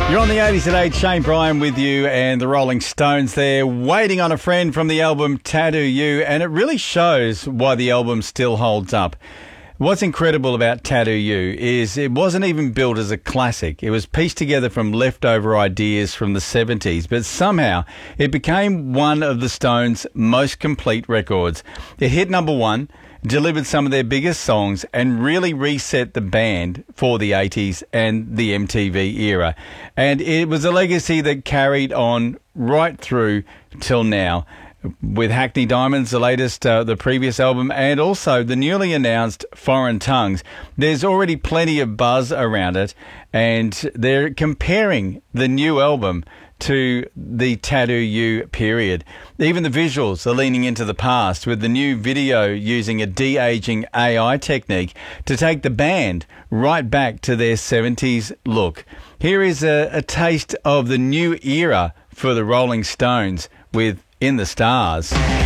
You're on the 80s at 8, Shane Bryan with you and the Rolling Stones there, Waiting on a Friend from the album Tattoo You, and it really shows why the album still holds up. What's incredible about Tattoo You is it wasn't even built as a classic. It was pieced together from leftover ideas from the 70s, but somehow it became one of the Stones' most complete records. It hit number one, delivered some of their biggest songs, and really reset the band for the 80s and the MTV era. And it was a legacy that carried on right through till now, with Hackney Diamonds, the latest, the previous album, and also the newly announced Foreign Tongues. There's already plenty of buzz around it, and they're comparing the new album to the Tattoo You period. Even the visuals are leaning into the past, with the new video using a de-aging AI technique to take the band right back to their 70s look. Here is a taste of the new era for the Rolling Stones with In the Stars.